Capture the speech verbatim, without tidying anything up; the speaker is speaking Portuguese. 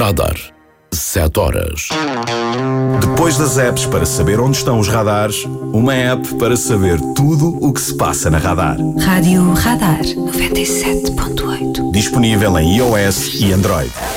Radar. Sete horas. Depois das apps para saber onde estão os radares, uma app para saber tudo o que se passa na Radar. Rádio Radar noventa e sete ponto oito. Disponível em iOS e Android.